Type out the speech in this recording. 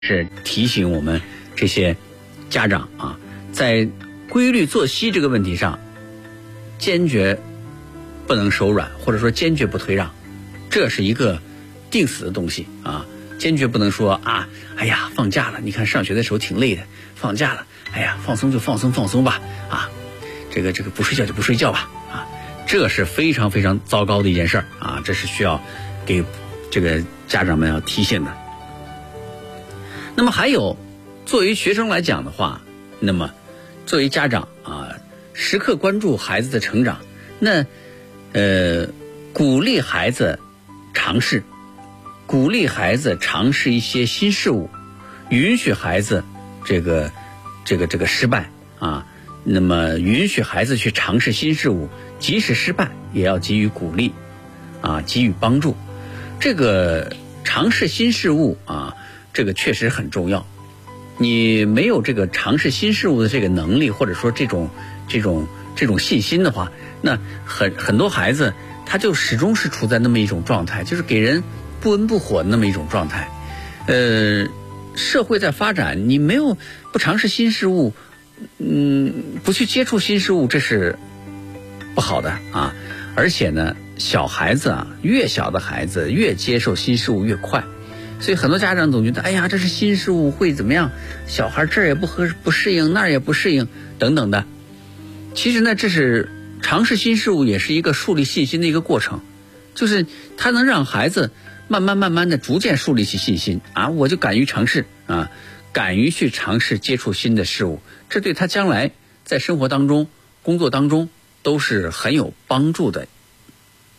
是提醒我们这些家长啊，在规律作息这个问题上，坚决不能手软，或者说坚决不退让，这是一个定死的东西啊！坚决不能说啊，哎呀，放假了，你看上学的时候挺累的，放假了，哎呀，放松就放松吧，啊，这个不睡觉就不睡觉吧，啊，这是非常非常糟糕的一件事儿啊！这是需要给这个家长们要提醒的。那么还有，作为学生来讲的话，那么作为家长啊，时刻关注孩子的成长，那鼓励孩子尝试，鼓励孩子尝试一些新事物，允许孩子这个失败啊，那么允许孩子去尝试新事物，即使失败也要给予鼓励啊，给予帮助。这个尝试新事物啊，这个确实很重要。你没有这个尝试新事物的这个能力，或者说这种信心的话，那很多孩子他就始终是处在那么一种状态，就是给人不温不火的那么一种状态。社会在发展，你不尝试新事物，不去接触新事物，这是不好的啊。而且呢，小孩子啊，越小的孩子越接受新事物越快。所以很多家长总觉得，哎呀，这是新事物会怎么样？小孩这儿也不适应，那儿也不适应，等等的。其实呢，这是尝试新事物，也是一个树立信心的一个过程，就是它能让孩子慢慢的逐渐树立起信心啊，我就敢于尝试啊，敢于去尝试接触新的事物，这对他将来在生活当中、工作当中都是很有帮助的